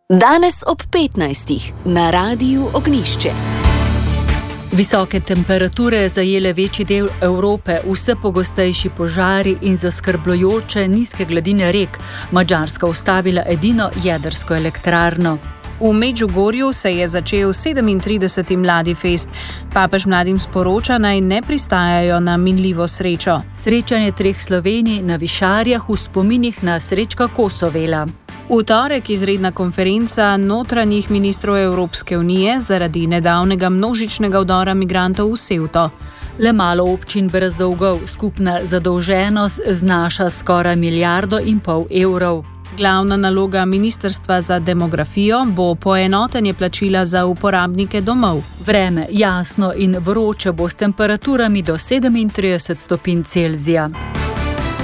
Danes ob 15. na Radiu Ognjišče. Visoke temperature zajele večji del Evrope, vse pogostejši požari in zaskrbljujoče nizke gladine rek. Madžarska ustavila edino jedrsko elektrarno. V Medžugorju se je začel 37. Mladi fest. Papež mladim sporoča, naj ne pristajajo na minljivo srečo. Srečanje 3 Slovenij na Višarjah v spominih na Srečka Kosovela. V torek izredna konferenca notranjih ministrov Evropske unije zaradi nedavnega množičnega vdora migrantov v Ceuto. Le malo občin brez dolgov, skupna zadolženost znaša skoraj 1,5 milijarde evrov. Glavna naloga Ministrstva za demografijo bo poenotenje plačila za uporabnike domov. Vreme jasno in vroče bo s temperaturami do 37 stopinj Celzija.